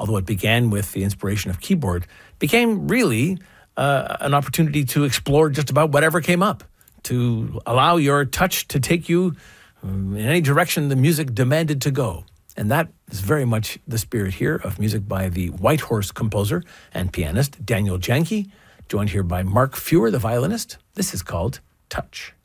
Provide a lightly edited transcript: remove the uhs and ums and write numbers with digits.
although it began with the inspiration of keyboard, became really an opportunity to explore just about whatever came up, to allow your touch to take you in any direction the music demanded to go. And that is very much the spirit here of music by the White Horse composer and pianist Daniel Janke, joined here by Mark Feuer, the violinist. This is called Touch.